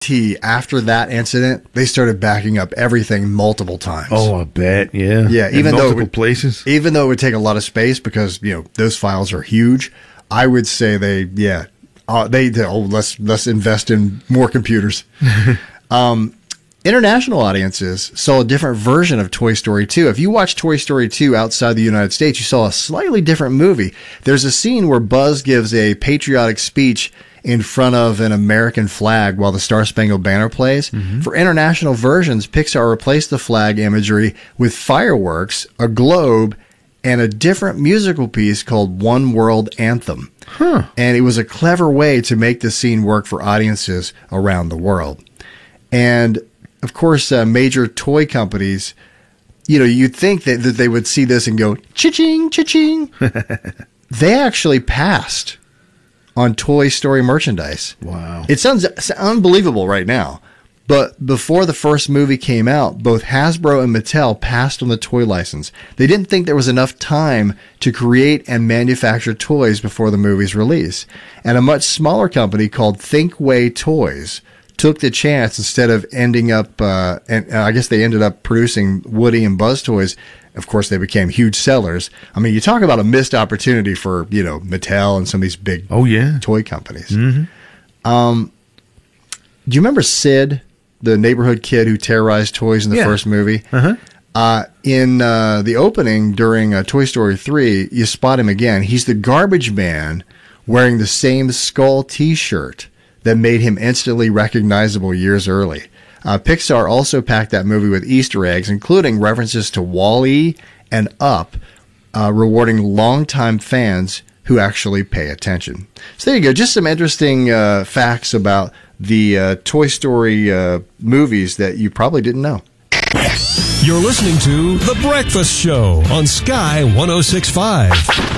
After that incident, they started backing up everything multiple times. Oh, I bet, yeah. Yeah, in multiple places. Even though it would take a lot of space because, those files are huge, I would say let's invest in more computers. International audiences saw a different version of Toy Story 2. If you watch Toy Story 2 outside the United States, you saw a slightly different movie. There's a scene where Buzz gives a patriotic speech in front of an American flag while the Star Spangled Banner plays. Mm-hmm. For international versions, Pixar replaced the flag imagery with fireworks, a globe, and a different musical piece called One World Anthem. Huh. And it was a clever way to make the scene work for audiences around the world. And of course, major toy companies, you'd think that they would see this and go, cha-ching, cha-ching. They actually passed on Toy Story merchandise. Wow. It sounds unbelievable right now. But before the first movie came out, both Hasbro and Mattel passed on the toy license. They didn't think there was enough time to create and manufacture toys before the movie's release. And a much smaller company called Thinkway Toys took the chance instead of ending up, and I guess they ended up producing Woody and Buzz toys. Of course, they became huge sellers. I mean, you talk about a missed opportunity for, Mattel and some of these big toy companies. Mm-hmm. Do you remember Sid, the neighborhood kid who terrorized toys in the first movie? Uh-huh. In the opening during Toy Story 3, you spot him again. He's the garbage man wearing the same skull T-shirt that made him instantly recognizable years early. Pixar also packed that movie with Easter eggs, including references to Wall-E and Up, rewarding longtime fans who actually pay attention. So there you go. Just some interesting facts about the Toy Story movies that you probably didn't know. You're listening to The Breakfast Show on Sky 106.5.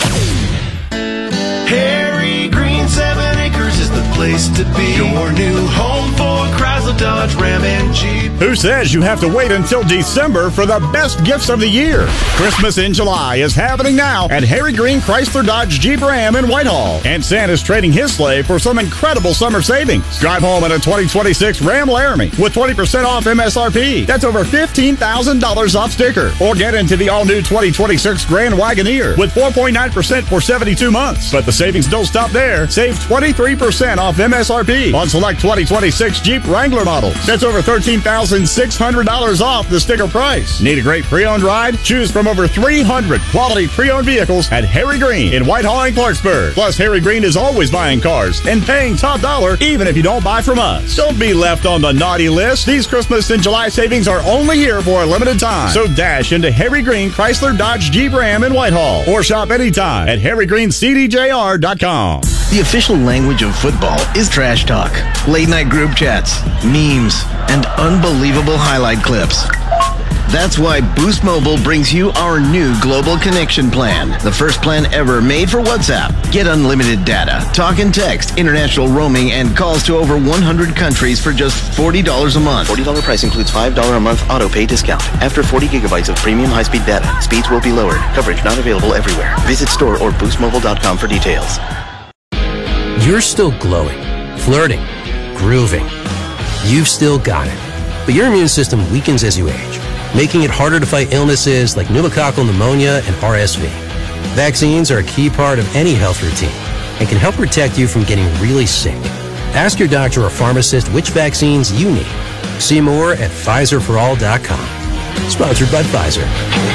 Harry Green 7 Acres is the place to be. Your new home for Chrysler, Dodge, Ram, and Jeep. Who says you have to wait until December for the best gifts of the year? Christmas in July is happening now at Harry Green Chrysler, Dodge, Jeep, Ram in Whitehall. And Santa's trading his sleigh for some incredible summer savings. Drive home in a 2026 Ram Laramie with 20% off MSRP. That's over $15,000 off sticker. Or get into the all-new 2026 Grand Wagoneer with 4.9% for 72 months. But the savings don't stop there. Save 23% off MSRP on select 2026 Jeep Wrangler models. That's over $13,600 off the sticker price. Need a great pre-owned ride? Choose from over 300 quality pre-owned vehicles at Harry Green in Whitehall and Clarksburg. Plus, Harry Green is always buying cars and paying top dollar even if you don't buy from us. Don't be left on the naughty list. These Christmas and July savings are only here for a limited time. So dash into Harry Green Chrysler, Dodge, Jeep, Ram in Whitehall or shop anytime at harrygreencdjr.com. The official language of football is trash talk, late night group chats, memes, and unbelievable highlight clips. That's why Boost Mobile brings you our new Global Connection plan, the first plan ever made for WhatsApp. Get unlimited data, talk and text, international roaming, and calls to over 100 countries for just $40 a month. $40 price includes $5 a month auto pay discount. After 40 gigabytes of premium high-speed data, speeds will be lowered. Coverage not available everywhere. Visit store or boostmobile.com for details. You're still glowing, flirting, grooving. You've still got it. But your immune system weakens as you age, making it harder to fight illnesses like pneumococcal pneumonia and RSV. Vaccines are a key part of any health routine and can help protect you from getting really sick. Ask your doctor or pharmacist which vaccines you need. See more at PfizerForAll.com. Sponsored by Pfizer.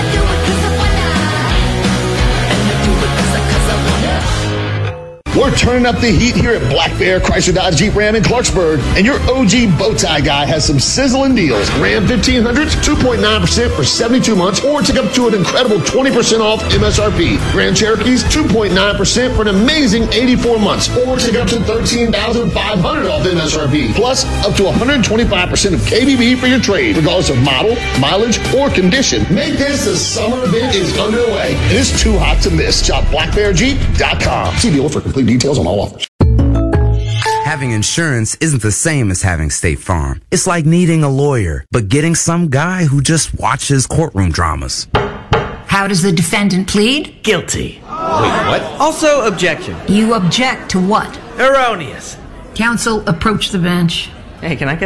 We're turning up the heat here at Black Bear Chrysler Dodge Jeep Ram in Clarksburg, and your OG Bowtie guy has some sizzling deals. Ram 1500s, 2.9% for 72 months, or take up to an incredible 20% off MSRP. Grand Cherokees, 2.9% for an amazing 84 months, or take up to $13,500 off MSRP. Plus, up to 125% of KBB for your trade, regardless of model, mileage, or condition. Make this the summer event is underway, and it's too hot to miss. Shop BlackBearJeep.com. See dealer for complete details on all offers. Having insurance isn't the same as having State Farm. It's like needing a lawyer, but getting some guy who just watches courtroom dramas. How does the defendant plead? Guilty. Wait, what? Also, objection. You object to what? Erroneous. Counsel, approach the bench. Hey, can I get